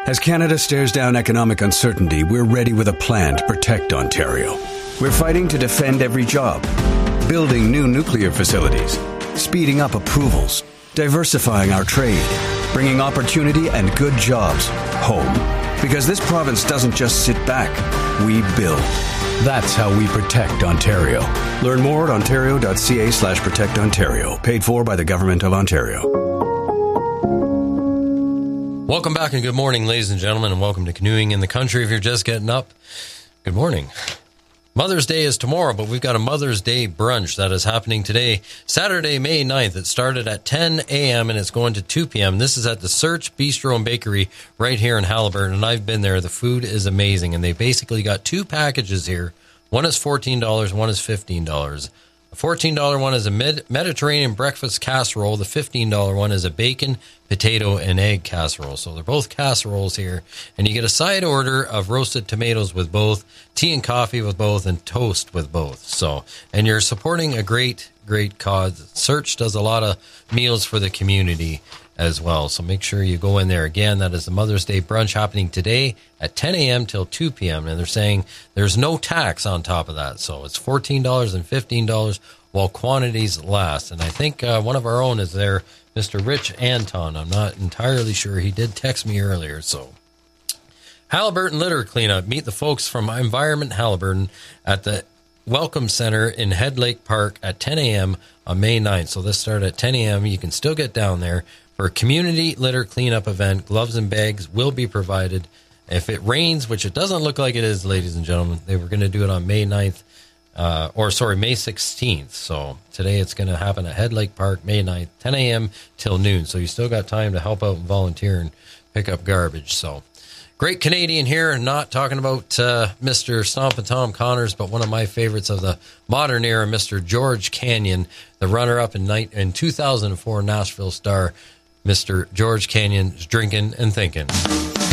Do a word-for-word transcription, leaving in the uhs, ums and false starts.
As Canada stares down economic uncertainty, we're ready with a plan to protect Ontario. We're fighting to defend every job, building new nuclear facilities, speeding up approvals, diversifying our trade, bringing opportunity and good jobs home. Because this province doesn't just sit back, we build. That's how we protect Ontario. Learn more at ontario.ca slash protect Ontario. Paid for by the Government of Ontario. Welcome back and good morning, ladies and gentlemen, and welcome to Canoeing in the Country. If you're just getting up, good morning. Mother's Day is tomorrow, but we've got a Mother's Day brunch that is happening today, Saturday, May ninth. It started at ten a.m. and it's going to two p.m. This is at the Search Bistro and Bakery right here in Haliburton, and I've been there. The food is amazing, and they basically got two packages here. One is fourteen dollars, one is fifteen dollars. The fourteen dollars one is a Med- Mediterranean breakfast casserole. The fifteen dollars one is a bacon, potato, and egg casserole. So they're both casseroles here. And you get a side order of roasted tomatoes with both, tea and coffee with both, and toast with both. So, and you're supporting a great, great cause. Search does a lot of meals for the community as well. So make sure you go in there. Again, that is the Mother's Day brunch happening today at ten a.m. till two p.m. And they're saying there's no tax on top of that. So it's fourteen dollars and fifteen dollars while quantities last. And I think uh, one of our own is there, Mister Rich Anton. I'm not entirely sure. He did text me earlier. So Haliburton Litter Cleanup. Meet the folks from Environment Haliburton at the Welcome Center in Head Lake Park at ten a.m. on May ninth. So this started at ten a.m. You can still get down there for a community litter cleanup event. Gloves and bags will be provided. If it rains, which it doesn't look like it is, ladies and gentlemen, they were going to do it on May ninth, uh, or sorry, May sixteenth. So today it's going to happen at Head Lake Park, May ninth, ten a.m. till noon. So you still got time to help out and volunteer and pick up garbage. So great Canadian here, not talking about uh, Mister Stompin' Tom Connors, but one of my favorites of the modern era, Mister George Canyon, the runner-up in, night, in two thousand four Nashville Star. Mister George Canyon's drinking and thinking.